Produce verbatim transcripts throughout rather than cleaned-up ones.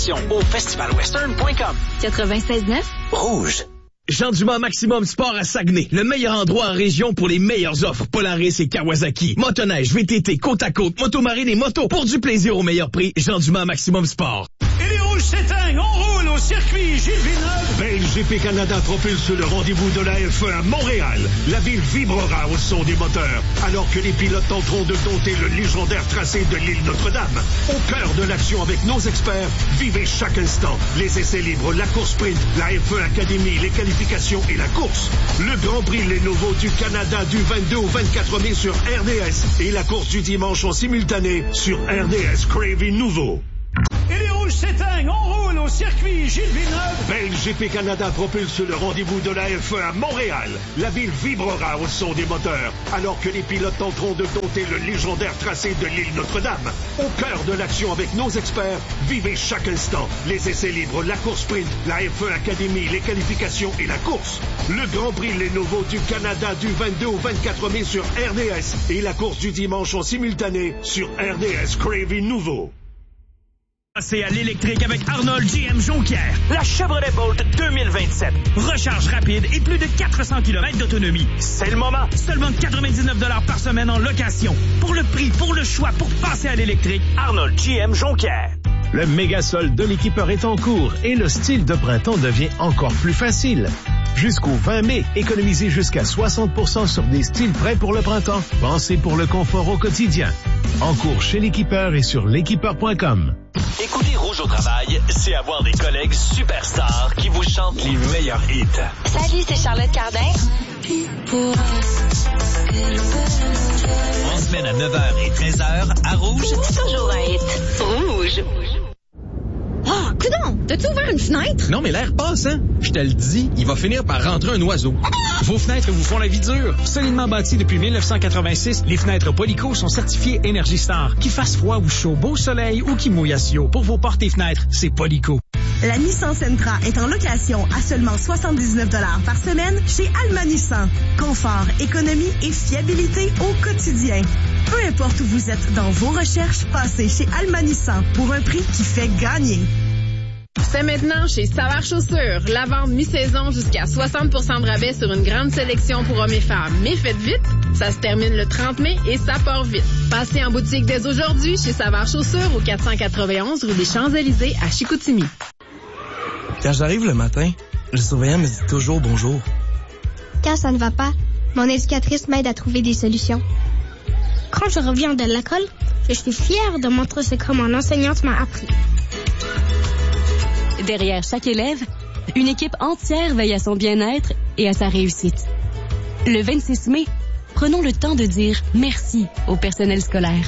informations au festival western point com. quatre-vingt-seize neuf Rouge. Jean Dumas Maximum Sport à Saguenay. Le meilleur endroit en région pour les meilleures offres. Polaris et Kawasaki. Motoneige, V T T, côte à côte, motomarine et moto. Pour du plaisir au meilleur prix, Jean Dumas Maximum Sport. Et les rouges s'éteignent, on roule au circuit Gilles Villeneuve. B L G P Canada propulse le rendez-vous de la F un à Montréal. La ville vibrera au son des moteurs, alors que les pilotes tenteront de dompter le légendaire tracé de l'île Notre-Dame. Au cœur de l'action avec nos experts, vivez chaque instant. Les essais libres, la course sprint, la F un Academy, les qualifications et la course. Le Grand Prix Lenovo du Canada du vingt-deux au vingt-quatre mai sur R D S et la course du dimanche en simultané sur R D S Crave Nouveau. Et les rouges s'éteignent, on roule au circuit Gilles Villeneuve. B L G P Canada propulse le rendez-vous de la F un à Montréal. La ville vibrera au son des moteurs, alors que les pilotes tenteront de dompter le légendaire tracé de l'île Notre-Dame. Au cœur de l'action avec nos experts, vivez chaque instant. Les essais libres, la course sprint, la F un Academy, les qualifications et la course. Le Grand Prix Lenovo du Canada du vingt-deux au vingt-quatre mai sur R D S et la course du dimanche en simultané sur R D S Crave Nouveau. Passez à l'électrique avec Arnold G M Jonquière. La Chevrolet Bolt deux mille vingt-sept. Recharge rapide et plus de quatre cents kilomètres d'autonomie. C'est le moment. Seulement quatre-vingt-dix-neuf dollars par semaine en location. Pour le prix, pour le choix, pour passer à l'électrique, Arnold G M Jonquière. Le méga solde de l'équipeur est en cours et le style de printemps devient encore plus facile. Jusqu'au vingt mai, économisez jusqu'à soixante pour cent sur des styles prêts pour le printemps. Pensez pour le confort au quotidien. En cours chez l'équipeur et sur l'équipeur point com. Écouter Rouge au travail, c'est avoir des collègues superstars qui vous chantent les meilleurs hits. Salut, c'est Charlotte Cardin. En semaine à neuf heures et treize heures, à Rouge, Toujours un hit. Rouge. Ah, oh, coudonc, t'as-tu ouvert une fenêtre? Non, mais l'air passe, hein? Je te le dis, il va finir par rentrer un oiseau. Vos fenêtres vous font la vie dure. Solidement bâties depuis mille neuf cent quatre-vingt-six, les fenêtres Polico sont certifiées Énergie Star. Qu'il fasse froid ou chaud, beau soleil ou qu'il mouille à sio, pour vos portes et fenêtres, c'est Polico. La Nissan Sentra est en location à seulement soixante-dix-neuf dollars par semaine chez Alma Nissan. Confort, économie et fiabilité au quotidien. Peu importe où vous êtes dans vos recherches, passez chez Alma Nissan pour un prix qui fait gagner. C'est maintenant chez Savard Chaussures. La vente mi-saison jusqu'à soixante pour cent de rabais sur une grande sélection pour hommes et femmes. Mais faites vite, ça se termine le trente mai et ça part vite. Passez en boutique dès aujourd'hui chez Savard Chaussures au quatre cent quatre-vingt-onze rue des Champs-Élysées à Chicoutimi. Quand j'arrive le matin, le surveillant me dit toujours bonjour. Quand ça ne va pas, mon éducatrice m'aide à trouver des solutions. Quand je reviens de l'école, je suis fière de montrer ce que mon enseignante m'a appris. Derrière chaque élève, une équipe entière veille à son bien-être et à sa réussite. Le vingt-six mai, prenons le temps de dire merci au personnel scolaire.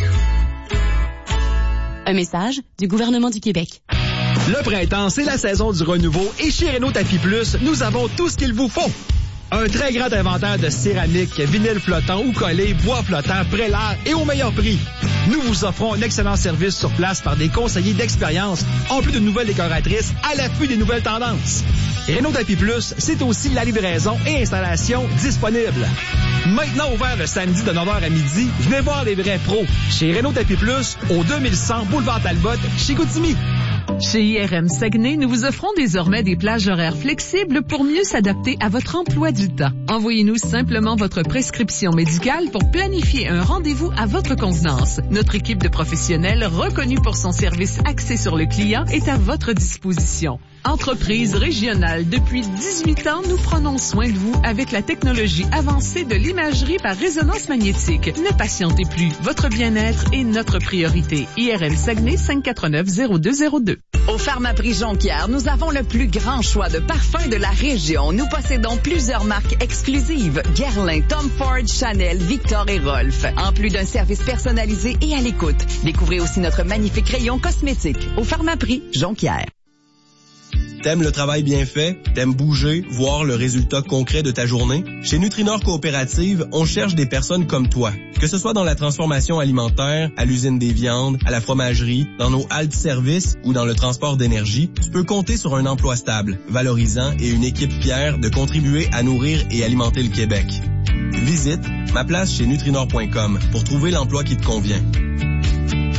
Un message du gouvernement du Québec. Le printemps, c'est la saison du renouveau et chez Renault Tapis Plus, nous avons tout ce qu'il vous faut. Un très grand inventaire de céramique, vinyle flottant ou collé, bois flottant, prélat et au meilleur prix. Nous vous offrons un excellent service sur place par des conseillers d'expérience, en plus de nouvelles décoratrices à l'affût des nouvelles tendances. Renault Tapis Plus, c'est aussi la livraison et installation disponible. Maintenant ouvert le samedi de neuf heures à midi, venez voir les vrais pros chez Renault Tapis Plus au deux mille cent Boulevard Talbot, Chicoutimi. Chez I R M Saguenay, nous vous offrons désormais des plages horaires flexibles pour mieux s'adapter à votre emploi du temps. Envoyez-nous simplement votre prescription médicale pour planifier un rendez-vous à votre convenance. Notre équipe de professionnels reconnue pour son service axé sur le client est à votre disposition. Entreprise régionale, depuis dix-huit ans, nous prenons soin de vous avec la technologie avancée de l'imagerie par résonance magnétique. Ne patientez plus. Votre bien-être est notre priorité. I R M Saguenay, cinq quatre neuf zéro deux zéro deux. Au Pharmaprix Jonquière, nous avons le plus grand choix de parfums de la région. Nous possédons plusieurs marques exclusives. Guerlain, Tom Ford, Chanel, Victor et Rolf. En plus d'un service personnalisé et à l'écoute. Découvrez aussi notre magnifique rayon cosmétique au Pharmaprix Jonquière. T'aimes le travail bien fait? T'aimes bouger, voir le résultat concret de ta journée? Chez Nutrinor Coopérative, on cherche des personnes comme toi. Que ce soit dans la transformation alimentaire, à l'usine des viandes, à la fromagerie, dans nos haltes services ou dans le transport d'énergie, tu peux compter sur un emploi stable, valorisant et une équipe fière de contribuer à nourrir et alimenter le Québec. Visite ma place chez Nutrinor point com pour trouver l'emploi qui te convient.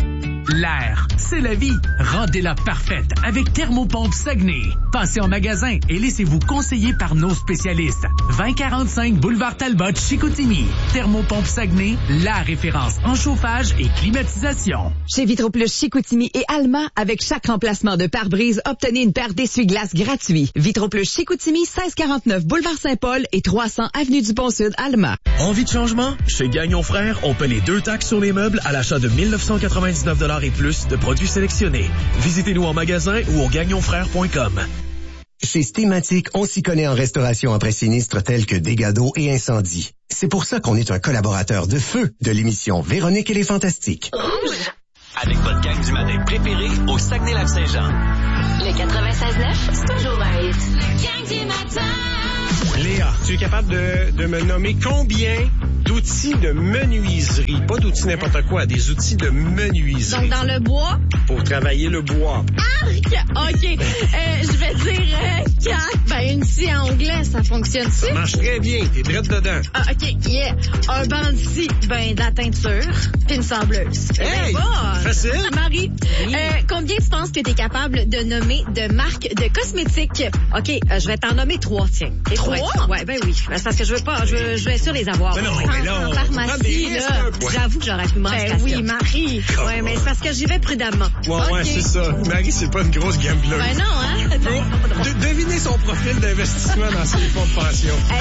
L'air, c'est la vie. Rendez-la parfaite avec Thermopompe Saguenay. Passez en magasin et laissez-vous conseiller par nos spécialistes. vingt quarante-cinq Boulevard Talbot, Chicoutimi. Thermopompe Saguenay, la référence en chauffage et climatisation. Chez Vitroplus Chicoutimi et Alma, avec chaque remplacement de pare-brise, obtenez une paire d'essuie-glaces gratuits. Vitroplus Chicoutimi, seize quarante-neuf Boulevard Saint-Paul et trois cents Avenue du Pont-Sud, Alma. Envie de changement? Chez Gagnon Frères, on paie les deux taxes sur les meubles à l'achat de mille neuf cent quatre-vingt-dix-neuf dollars et plus de produits sélectionnés. Visitez-nous en magasin ou au gagnon frères point com. Chez Steamatic, on s'y connaît en restauration après sinistres tels que dégâts d'eau et incendies. C'est pour ça qu'on est un collaborateur de feu de l'émission Véronique et les Fantastiques. Rouge. Avec votre gang du matin préférée au Saguenay-Lac-Saint-Jean. Le quatre-vingt-seize neuf, c'est toujours un hit. Le gang du matin. Léa, tu es capable de, de me nommer combien d'outils de menuiserie, pas d'outils n'importe quoi, des outils de menuiserie. Donc dans le bois? Pour travailler le bois. Arc! OK. Euh, je vais dire euh, quatre. Ben, une scie en anglais, ça fonctionne-tu? Ça marche très bien, t'es drette dedans. Ah, OK, yeah. Un banc de scie, ben, de la teinture, puis une sableuse. Hey! Ben, facile! Marie, oui. euh, combien tu penses que t'es capable de nommer de marques de cosmétiques? OK, euh, je vais t'en nommer trois, tiens. Et trois? Ouais, ben oui. C'est parce que je veux pas, je veux, je veux être sûre les avoir. Mais non, mais là, en pharmacie, là, j'avoue que j'aurais pu me Ben oui, Marie. Ouais, mais c'est parce que j'y vais prudemment. Ouais, okay. ouais, c'est ça. Marie, c'est pas une grosse gambleuse. Ben non, hein? De, devinez son profil d'investissement dans ses fonds de pension. Hey,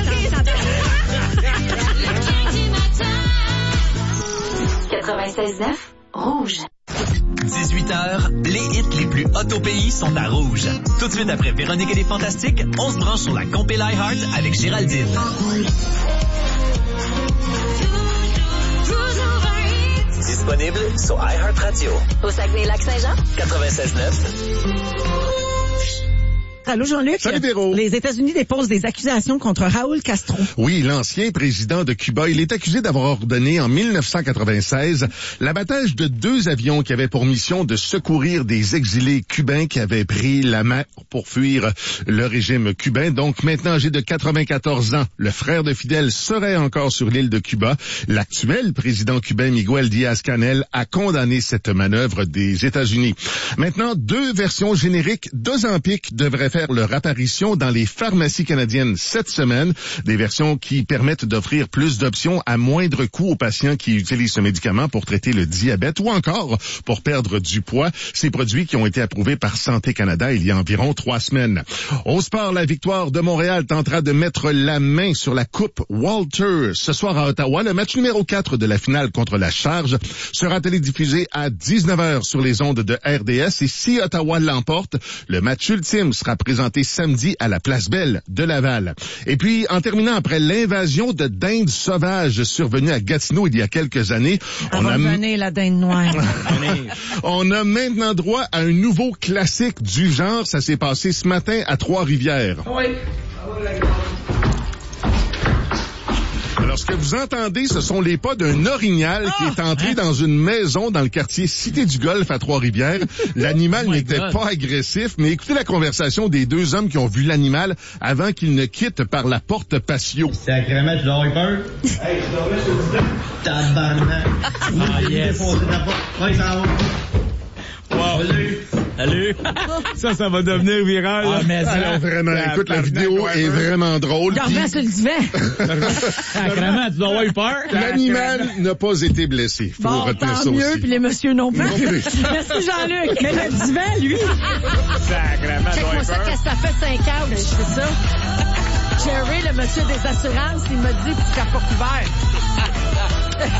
quatre-vingt-seize neuf, Rouge. dix-huit heures, les hits les plus hot au pays sont à Rouge. Tout de suite après Véronique et les Fantastiques, on se branche sur la compil iHeart avec Géraldine. Disponible sur iHeartRadio. Au Saguenay-Lac-Saint-Jean, quatre-vingt-seize neuf. Allô, Jean-Luc? Salut, Véro. Les États-Unis déposent des accusations contre Raúl Castro. Oui, l'ancien président de Cuba. Il est accusé d'avoir ordonné en mille neuf cent quatre-vingt-seize l'abattage de deux avions qui avaient pour mission de secourir des exilés cubains qui avaient pris la mer pour fuir le régime cubain. Donc, maintenant âgé de quatre-vingt-quatorze ans, le frère de Fidel serait encore sur l'île de Cuba. L'actuel président cubain Miguel Díaz-Canel a condamné cette manœuvre des États-Unis. Maintenant, deux versions génériques d'Ozempic devraient faire leur apparition dans les pharmacies canadiennes cette semaine. Des versions qui permettent d'offrir plus d'options à moindre coût aux patients qui utilisent ce médicament pour traiter le diabète ou encore pour perdre du poids. Ces produits qui ont été approuvés par Santé Canada il y a environ trois semaines. Au sport, la victoire de Montréal tentera de mettre la main sur la Coupe Walter. Ce soir à Ottawa, le match numéro quatre de la finale contre la Charge sera télédiffusé à dix-neuf heures sur les ondes de R D S. Et si Ottawa l'emporte, le match ultime sera présenté samedi à la Place Belle de Laval. Et puis, en terminant, après l'invasion de dindes sauvages survenue à Gatineau il y a quelques années, on a venir la dinde noire. On a maintenant droit à un nouveau classique du genre. Ça s'est passé ce matin à Trois-Rivières. Oui. Alors, ce que vous entendez, ce sont les pas d'un orignal ah, qui est entré hein? dans une maison dans le quartier Cité du Golfe à Trois-Rivières. L'animal oh n'était God. pas agressif, mais écoutez la conversation des deux hommes qui ont vu l'animal avant qu'il ne quitte par la porte patio. Sacrément, tu dois avoir peur? Hey, tu dois sur le tabarnak. Ah, yes. Ouais, ça va. Wow. Salut. Salut. Ça, ça va devenir viral. Ah, mais alors, vraiment, écoute, la vidéo est vraiment drôle. Regarde sur le divan. Sacrément, tu dois avoir eu peur. L'animal n'a pas été blessé. Faut bon, retenir tant ça mieux, aussi. puis les messieurs non plus. Non plus. Merci Jean-Luc. Mais le divan, lui. Sacrément, check-moi ça, qu'est-ce que ça fait cinq heures, je fais ça. Jerry, le monsieur des assurances, il m'a dit, tu seras pas couvert.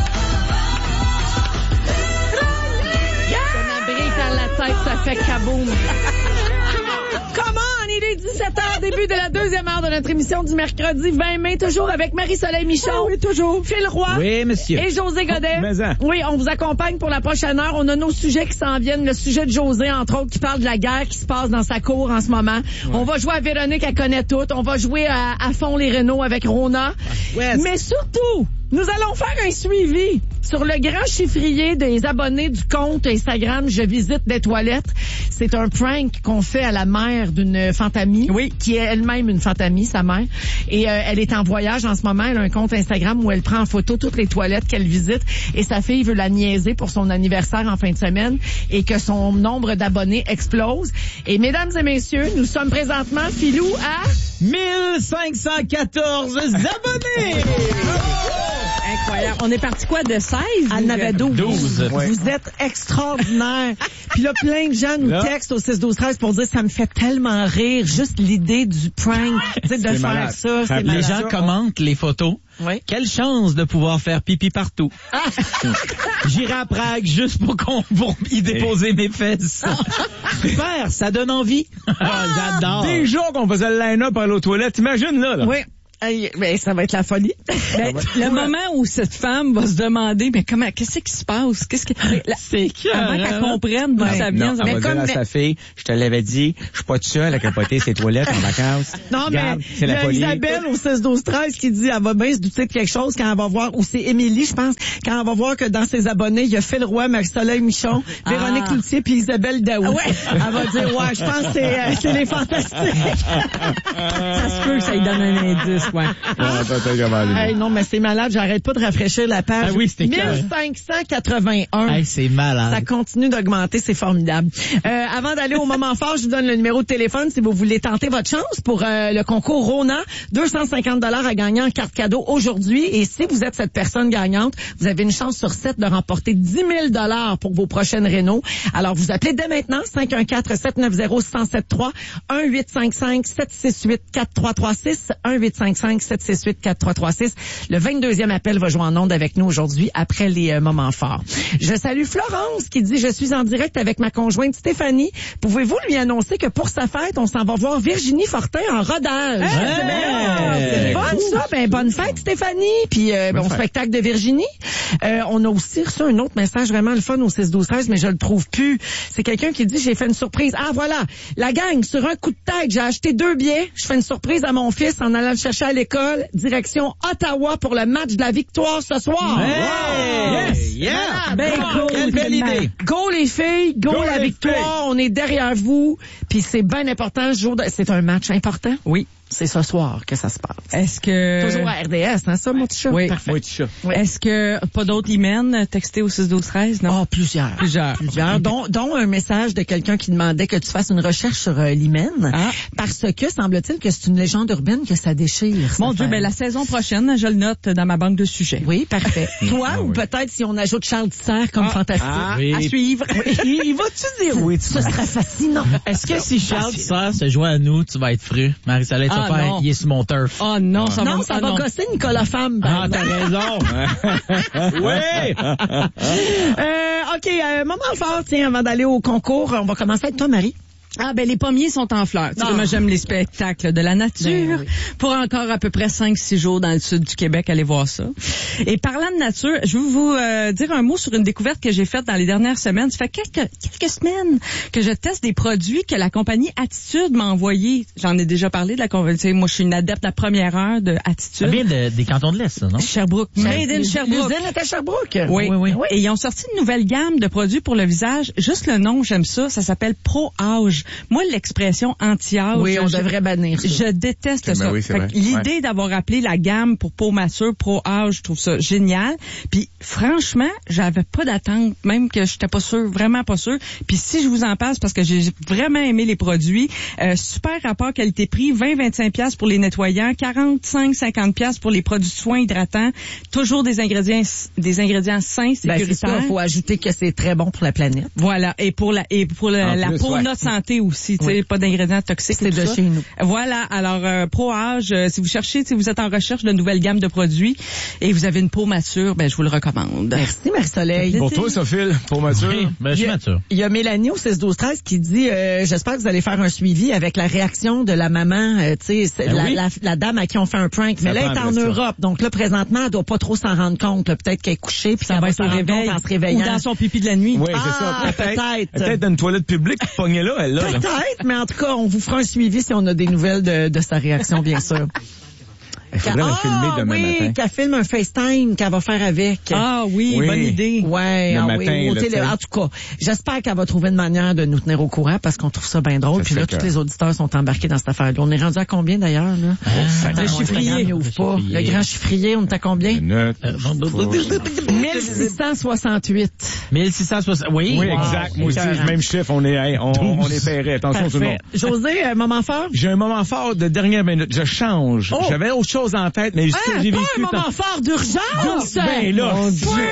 Dans la tête, ça fait kaboum. Comment? Il est dix-sept heures, début de la deuxième heure de notre émission du mercredi vingt mai, toujours avec Marie-Soleil Michon. Oh, oui, toujours. Phil Roy. Oui, monsieur. Et José Godet. Mais ça. Oui, on vous accompagne pour la prochaine heure. On a nos sujets qui s'en viennent. Le sujet de José, entre autres, qui parle de la guerre qui se passe dans sa cour en ce moment. Ouais. On va jouer à Véronique, elle connaît tout. On va jouer à, à fond les Renault avec Rona. Ah, ouais. Mais surtout, nous allons faire un suivi sur le grand chiffrier des abonnés du compte Instagram Je visite des toilettes. C'est un prank qu'on fait à la mère d'une fantamie, oui, qui est elle-même une fantamie, sa mère. Et euh, elle est en voyage en ce moment. Elle a un compte Instagram où elle prend en photo toutes les toilettes qu'elle visite. Et sa fille veut la niaiser pour son anniversaire en fin de semaine et que son nombre d'abonnés explose. Et mesdames et messieurs, nous sommes présentement, Philou, à mille cinq cent quatorze abonnés! Incroyable. On est parti quoi, de seize? Elle en avait douze. douze. Vous ouais. êtes extraordinaire. Puis là, plein de gens nous là. textent au six douze treize pour dire ça me fait tellement rire, juste l'idée du prank, tu sais, de faire malade. ça. C'est les malade. gens commentent les photos. Oui. Quelle chance de pouvoir faire pipi partout. Ah. J'irai à Prague juste pour qu'on pour y déposer mes fesses. Super, ça donne envie. Ah, j'adore. Des jours qu'on faisait le line-up à l'eau toilette, imagine là. là. Oui. Hey, ben, ça va être la folie. Ben, le ouais. moment où cette femme va se demander, mais comment, qu'est-ce qui se passe? Qu'est-ce que, la, c'est que, avant hein? qu'elle comprenne d'où ça vient. Non, mais elle va dire à sa fille, je te l'avais dit, je suis pas toute seule à capoter ses toilettes en vacances. Non, Regarde, mais, c'est la folie. Isabelle au six douze treize qui dit, elle va bien se douter de quelque chose quand elle va voir, ou c'est Émilie, je pense, quand elle va voir que dans ses abonnés, il y a Phil Roy, Marie-Soleil Michon, ah. Véronique Cloutier puis Isabelle Daou. Ah ouais. Elle va dire, ouais, je pense que c'est, euh, c'est les fantastiques. Ça se peut que ça lui donne un indice, ouais. Ah. Hey, non, mais c'est malade. J'arrête pas de rafraîchir la page. Ah oui, c'était mille cinq cent quatre-vingt-un. Hey, c'est malade. Ça continue d'augmenter. C'est formidable. Euh, avant d'aller au moment fort, je vous donne le numéro de téléphone si vous voulez tenter votre chance pour euh, le concours Rona. deux cent cinquante dollars à gagner en carte cadeau aujourd'hui. Et si vous êtes cette personne gagnante, vous avez une chance sur sept de remporter dix mille dollars pour vos prochaines rénaux. Alors, vous appelez dès maintenant cinq un quatre, sept neuf zéro, un zéro sept trois, un huit cinq cinq, sept six huit, quatre trois trois six, un huit cinq cinq, sept six huit, quatre trois trois six. Le vingt-deuxième appel va jouer en ondes avec nous aujourd'hui après les euh, moments forts. Je salue Florence qui dit « Je suis en direct avec ma conjointe Stéphanie. Pouvez-vous lui annoncer que pour sa fête, on s'en va voir Virginie Fortin en rodage? Hey, » hey, C'est hey, bonne ça. Ben, bonne fête Stéphanie. Puis euh, bon spectacle de Virginie. Euh, on a aussi reçu un autre message vraiment le fun au six douze treize, mais je le trouve plus. C'est quelqu'un qui dit « J'ai fait une surprise. » Ah voilà, la gang, sur un coup de tête, j'ai acheté deux billets. Je fais une surprise à mon fils en allant le chercher à l'école. Direction Ottawa pour le match de la victoire ce soir. Hey! Yes! Yeah! Ben, go, quelle belle idée! Go les filles, go, go la victoire. Filles. On est derrière vous. Puis c'est bien important. Ce jour de... C'est un match important. Oui. C'est ce soir que ça se passe. Est-ce que... Toujours à R D S, hein, ça, mon petit chat? Oui, parfait. mon petit chat. Oui. Est-ce que pas d'autres emails textés au six douze treize, non? Oh, plusieurs. Plusieurs. Plusieurs. dont, dont un message de quelqu'un qui demandait que tu fasses une recherche sur euh, l'hymen. Ah. Parce que, semble-t-il que c'est une légende urbaine que ça déchire. Mon Dieu, ben la saison prochaine, je le note dans ma banque de sujets. Oui, parfait. Toi, ah, ou oui. peut-être si on ajoute Charles Tisser comme ah. fantastique. Ah, oui. À suivre. il, il va-tu dire oui? Ce sera fascinant. Est-ce que si Charles Tisser se joint à nous, tu vas être fru? Marie-Soleil, tu vas faire, il est sur mon turf. Oh non, ça non, va, ça ah, va non. gosser Nicolas Femme. Ah, t'as raison. Oui. euh, OK, euh, moment fort, tiens, avant d'aller au concours, on va commencer avec toi, Marie. Ah ben les pommiers sont en fleurs. Tu sais, moi j'aime les spectacles de la nature. Ben, oui. Pour encore à peu près cinq six jours dans le sud du Québec, allez voir ça. Et parlant de nature, je vais vous euh, dire un mot sur une découverte que j'ai faite dans les dernières semaines. Ça fait quelques quelques semaines que je teste des produits que la compagnie Attitude m'a envoyés. J'en ai déjà parlé de la compagnie. Moi je suis une adepte de la première heure de Attitude. Ça vient de, des cantons de l'Est, ça, non? Sherbrooke. Made in Sherbrooke. L'usine est à Sherbrooke. Oui. Oui, oui, oui. Et ils ont sorti une nouvelle gamme de produits pour le visage. Juste le nom, j'aime ça. Ça s'appelle Pro Âge. Moi, l'expression anti-âge... Oui, on je, devrait bannir ça. Je déteste ben ça. Oui, l'idée ouais. d'avoir appelé la gamme pour peau mature, pro-âge, je trouve ça génial. Puis, franchement, j'avais pas d'attente, même que j'étais pas sûre, vraiment pas sûre. Puis, si je vous en passe, parce que j'ai vraiment aimé les produits, euh, super rapport qualité-prix, vingt à vingt-cinq piastres pour les nettoyants, quarante-cinq à cinquante piastres pour les produits de soins hydratants, toujours des ingrédients des ingrédients sains, sécuritaires. Ben, c'est ça, il faut ajouter que c'est très bon pour la planète. Voilà, et pour la et pour la, la plus, peau, ouais. notre santé aussi. Tu sais, oui. pas d'ingrédients toxiques. C'est de ça. Chez nous. Voilà. Alors, euh, Pro Âge, euh, si vous cherchez, si vous êtes en recherche de nouvelles gammes de produits et vous avez une peau mature, ben je vous le recommande. Merci, Marie-Soleil. Pour toi, Sophie, peau mature. Oui, ben, je suis mature. Il y a Mélanie au six douze treize qui dit, euh, j'espère que vous allez faire un suivi avec la réaction de la maman, euh, tu sais, ben la, oui. la, la dame à qui on fait un prank. Ça mais là, elle est en Europe. Donc là, présentement, elle doit pas trop s'en rendre compte. Là. Peut-être qu'elle est couchée puis ça va se rendre compte en se réveillant. Ou dans son pipi de la nuit. Oui, ah, c'est ça. Peut-être. Peut-être. Peut-être dans une toilette publique, pognée là, elle là. Peut-être, mais en tout cas, on vous fera un suivi si on a des nouvelles de, de sa réaction, bien sûr. Il faudrait la filmer demain oui, matin. qu'elle filme un FaceTime qu'elle va faire avec. Ah oui, Oui. bonne idée. Ouais, Le ah matin, oui, au là, télé- tu sais. en tout cas, j'espère qu'elle va trouver une manière de nous tenir au courant parce qu'on trouve ça bien drôle. Ça Puis là, serait tous que- les auditeurs sont embarqués dans cette affaire-là. On est rendu à combien d'ailleurs, là? ça le compte. chiffrier, il ouvre pas. Le grand chiffrier, on est à combien? Note. mille six cent soixante-huit. mille six cent soixante. Oui. Oui, Wow. exact. Moi aussi, Écœurant. même chiffre, on est, hey, on, on est ferré. Attention tout le monde. Parfait. José, un moment fort? J'ai un moment fort de dernière minute. Je change. Oh. J'avais autre chose en tête, mais ce que Hein, j'ai pas vécu... un moment tant- fort d'urgence! Ben là, Mon Dieu. Dieu.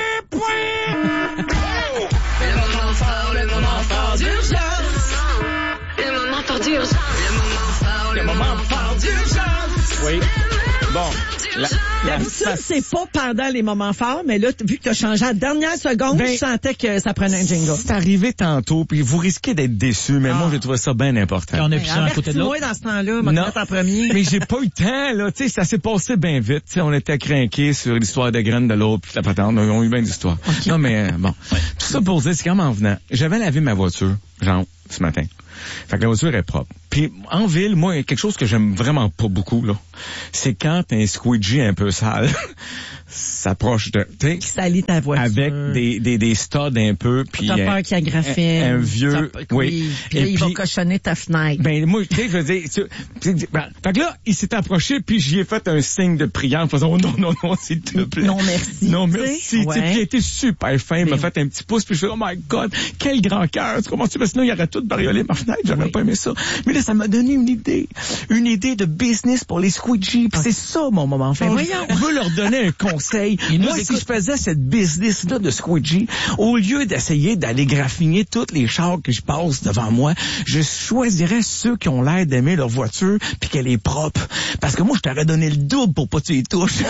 Le moment fort, le moment fort d'urgence. Le moment fort d'urgence. Le moment fort, le moment fort d'urgence. Oui. Bon. La, la D'habitude, face- c'est pas pendant les moments forts, mais là, t- vu que tu as changé à la dernière seconde, Ben, je sentais que ça prenait un jingle. C'est arrivé tantôt, puis vous risquez d'être déçus, mais moi, j'ai trouvé ça bien important. Puis on a vu ça à côté de l'autre. Avertis-moi dans ce temps-là, m'a Non. mettre en premier. Mais j'ai pas eu le temps, là. Tu sais, ça s'est passé bien vite. Tu sais, on était craqués sur l'histoire de graines de l'autre, puis la patente. On a eu bien d'histoires. Non, mais euh, bon. Tout ça pour dire, c'est comme en venant. J'avais lavé ma voiture, genre, ce matin. Fait que la voiture est propre. Puis en ville, moi, il y a quelque chose que j'aime vraiment pas beaucoup, là. C'est quand t'as un squeegee un peu sale. S'approche de, tu sais, Qui salit ta voiture. avec des, des, des studs un peu, puis T'as euh, peur qu'il agrafine. un, un vieux, T'as- oui. Puis là, Et il va puis- cochonner ta fenêtre. Ben moi, tu sais, je veux dire, tu- tu- ben, fait que là, il s'est approché, puis j'y ai fait un signe de prière en faisant oh, non, non, non, s'il te plaît. Non, merci. Non, tu sais. merci. Tu sais, Ouais. Puis il a été super fin, il m'a fait un petit pouce, puis je fais oh my God, quel grand cœur. Tu comprends-tu? Parce que sinon, il aurait tout bariolé ma fenêtre, j'aurais pas aimé ça. Mais là, ça m'a donné une idée, une idée de business pour les squeegees, puis c'est ça mon moment fort. Ben voyons. Je veux leur donner un conseil. Ils nous Moi, si écoutent. je faisais cette business-là de squeegee, au lieu d'essayer d'aller graffiner toutes les chars que je passe devant moi, je choisirais ceux qui ont l'air d'aimer leur voiture puis qu'elle est propre. Parce que moi, je t'aurais donné le double pour pas que tu y touches.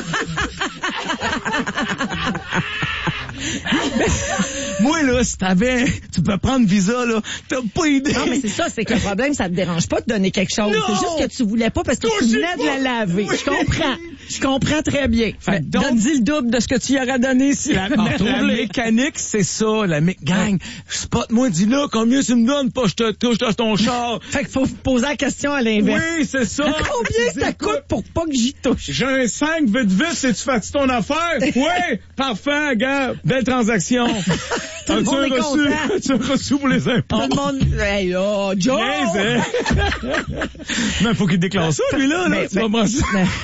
Moi, là, si t'avais, tu peux prendre Visa, là, t'as pas idée. Non, mais c'est ça, c'est que le problème, ça te dérange pas de donner quelque chose. Non! C'est juste que tu voulais pas parce que tu Touchez venais de la pas! laver. Oui. Je comprends. Je comprends très bien. Fait Mais que donc- donne-y le double de ce que tu y aurais donné si La, la, la mécanique, c'est ça. La mé- gang, spot-moi, dis-là, combien tu me donnes pas je te touche dans ton char. Fait qu'il faut poser la question à l'inverse. Oui, c'est ça. Combien ça Écoute, coûte pour pas que j'y touche? J'ai un cinq, vite, vite, si tu fais ton affaire. Oui, parfait, gars. Belle transaction. Tout le monde est As-tu reçu, content. as-tu reçu pour les impôts? Tout le monde... Hey, oh, Joe! Niaise, hein? Mais il faut qu'il déclare ça, lui, là. là. Mais- tu vas mais- brancher.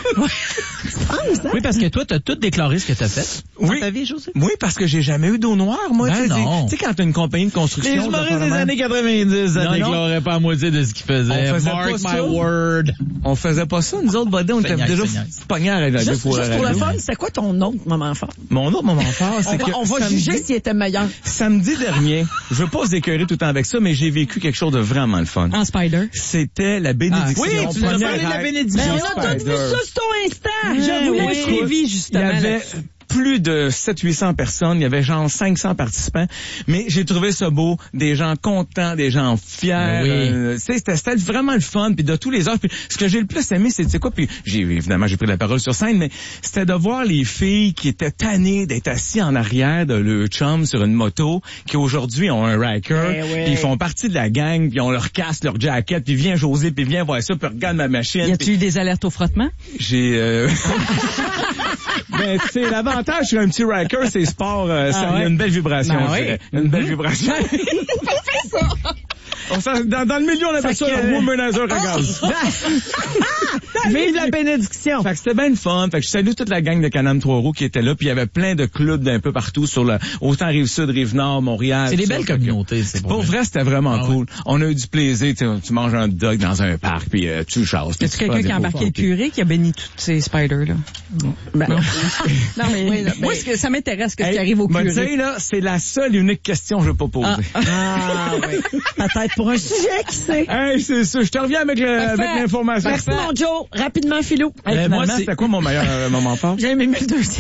Oui, parce que toi, t'as tout déclaré ce que t'as fait. Oui. Dans ta vie, José? Oui, parce que j'ai jamais eu d'eau noire, moi. Ben tu sais, non. Tu sais, quand t'as une compagnie de construction... Les humoristes de des faire années quatre-vingt-dix, ça Non, non. déclarait pas à moitié de ce qu'ils faisaient. On faisait Mark pas my ça. word. On faisait pas ça, nous autres, buddy, on était Feignasse, déjà feignasse. pognards avec la Juste, pour juste la pour le radio. fun, c'est quoi ton autre moment fort? Mon autre moment fort, On c'est va, que on va samedi, juger s'il était meilleur. samedi dernier, je veux pas se décœurer tout le temps avec ça, mais j'ai vécu quelque chose de vraiment le fun. En spider. C'était la bénédiction. Ah, oui, tu nous as Première parlé de la ride bénédiction. du Mais on a tous vu Spider. ça sur ton Insta. Oui, Je vous l'ai écoute, suivi, Il y justement. avait là-dessus. plus de sept cents à huit cents personnes, il y avait genre cinq cents participants, mais j'ai trouvé ça beau, des gens contents, des gens fiers. Oui. euh, tu sais, c'était, c'était vraiment le fun, puis de tous les heures. Puis ce que j'ai le plus aimé, c'est tu sais quoi, puis j'ai évidemment j'ai pris la parole sur scène, mais c'était de voir les filles qui étaient tannées d'être assis en arrière de leur chum sur une moto, qui aujourd'hui ont un riker, Eh oui. puis ils font partie de la gang, puis on leur casse leur jacket, puis viens José, puis viens voir ça, puis regarde ma machine. Y a-tu eu des alertes au frottement? J'ai euh... ben tu sais l'avantage sur un petit riker c'est sport euh, ça, Ah il y a ouais? une belle vibration Ben je oui. dirais. Une belle vibration. On s'en- dans, dans le milieu on appelle Fait ça que- le womanizer à gaz. Vive la bénédiction! Fait que c'était bien le fun. Fait que je salue toute la gang de Canam Trois-Roues qui était là. Puis il y avait plein de clubs d'un peu partout sur le, autant Rive-Sud, Rive-Nord, Montréal. C'est des tout belles ça. communautés, c'est Pour vrai, c'était vraiment Ah cool. On a eu du plaisir. Tu, tu manges un hot dog dans un parc, puis euh, tu chasses. puis Est-ce tu quelqu'un fais qui des a embarqué beaux le parties. curé qui a béni tous ces spiders-là? Ben, non. mais Oui, là, moi, ben- ce que- ça m'intéresse que ce Hey, qui arrive au me curé. dire, là, c'est la seule et unique question que je veux pas poser. Ah, ah oui. Peut-être pour un sujet, qui sait? Hey, c'est ça. Je te reviens avec, le, Parfait. avec l'information. Merci, mon Joe. Rapidement, Philou. Hey, Euh, finalement, moi, c'est- c'était quoi mon meilleur euh, moment fort? J'ai aimé le deuxième.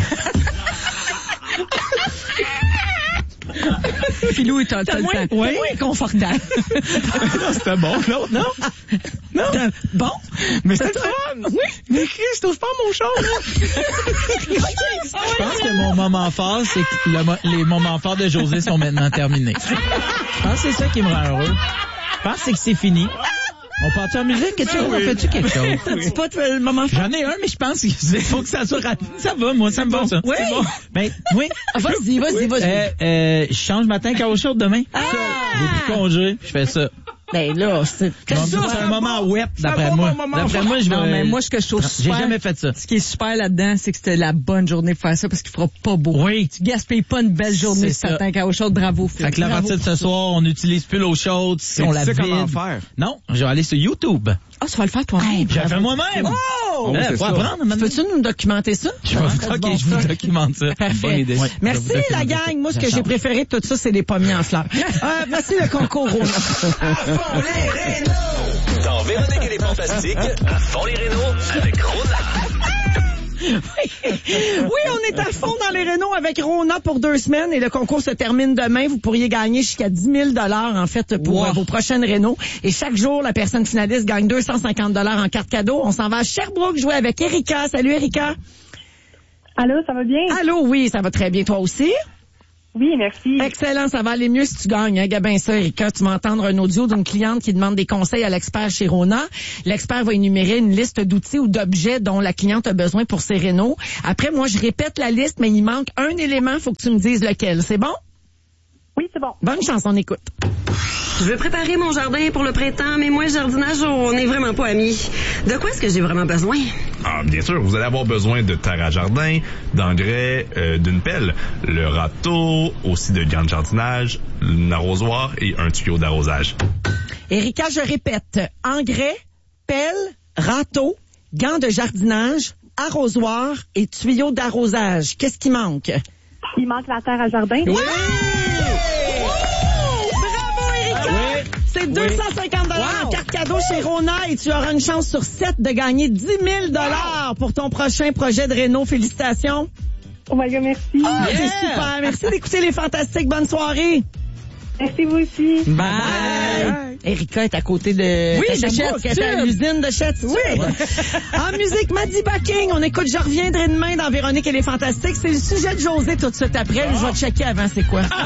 Philou est un T'as tel moins, temps. oui. moins confortable. Non, c'était bon, l'autre, non? Non. Bon. Mais c'était le fun. Oui. Mais Chris, touche pas mon char, Je pense que mon moment fort, c'est que le mo- les moments forts de José sont maintenant terminés. Je pense que c'est ça qui me rend heureux. Je pense que c'est que c'est fini. On part-tu en musique? Qu'est-ce que tu Oui. fais-tu quelque chose? T'as-tu pas le moment fort? J'en ai un, mais je pense qu'il faut que ça soit rapide. Ça va, moi, ça me va, ça. Oui. C'est bon. Ben, oui. Ah, vas-y, vas-y, vas-y. Euh, euh, je change matin quand au chaud demain. Ah! J'ai plus de congé, je fais ça. Ben là, c'est... Bon, ça, c'est un moment web, d'après un moi. bon moment D'après fort. moi, je vais... Non, mais moi, ce que je trouve J'ai super... jamais fait ça. Ce qui est super là-dedans, c'est que c'était la bonne journée pour faire ça parce qu'il fera pas beau. Oui. Tu gaspilles pas une belle journée C'est ce ça. matin quand au chaud. Bravo, Phil. Fait que là, à Bravo partir de pour ce ça. soir, on n'utilise plus l'eau chaude, Et on tu la sais vide. comment faire? Non, je vais aller sur YouTube. Ah, tu vas le faire toi-même. J'ai fait moi-même. Oh! Là, c'est faut ça. apprendre, maintenant. Peux-tu nous documenter ça? Je vais vous, Ça, ok, bon, je vous ça. documente ça. Parfait. Bonne idée. Ouais, Merci, je vais vous la documenter gang. Moi, ce ça. que j'ai J'attends. préféré de tout ça, c'est les pommiers en fleurs. Euh, voici le concours Rona. Dans Véronique et les Fantastiques, à fond les Rénaux avec Rona. Oui, on est à fond dans les Renault avec Rona pour deux semaines et le concours se termine demain. Vous pourriez gagner jusqu'à dix mille dollars en fait pour Wow. euh, vos prochaines Renault. Et chaque jour, la personne finaliste gagne deux cent cinquante dollars en carte cadeau. On s'en va à Sherbrooke jouer avec Erika. Salut Erika. Allô, ça va bien? Allô, oui, ça va très bien. Toi aussi? Oui, merci. Excellent, ça va aller mieux si tu gagnes. Hein, Gabin, ça, Erika, tu vas entendre un audio d'une cliente qui demande des conseils à l'expert chez Rona. L'expert va énumérer une liste d'outils ou d'objets dont la cliente a besoin pour ses rénaux. Après, moi, je répète la liste, mais il manque un élément. Faut que tu me dises lequel. C'est bon? Oui, c'est bon. Bonne chance, on écoute. Je veux préparer mon jardin pour le printemps, mais moi, le jardinage, on n'est vraiment pas amis. De quoi est-ce que j'ai vraiment besoin? Ah, bien sûr, vous allez avoir besoin de terre à jardin, d'engrais, euh, d'une pelle, le râteau, aussi de gants de jardinage, un arrosoir et un tuyau d'arrosage. Erika, je répète. Engrais, pelle, râteau, gants de jardinage, arrosoir et tuyau d'arrosage. Qu'est-ce qui manque? Il manque la terre à jardin. Oui! C'est deux cent cinquante dollars en carte cadeau chez Rona et tu auras une chance sur sept de gagner dix mille dollars pour ton prochain projet de réno. Félicitations. Oh my God, merci. Ah, c'est super. Merci d'écouter les Fantastiques. Bonne soirée. Merci vous aussi. Bye. Bye. Erika est à côté de... Oui, de Sherbrooke, elle est à Chatitude. l'usine de Chatitude. Oui. En musique, Madiba King. On écoute Je reviendrai demain dans Véronique et les Fantastiques. C'est le sujet de José tout de suite après. Je vais checker avant c'est quoi.